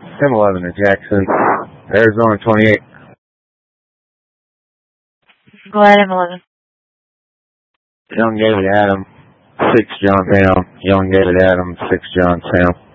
1011 in Jackson, Arizona 28. Go ahead, M11. Young David Adam, 6 John Town. Young David Adam, 6 John Town.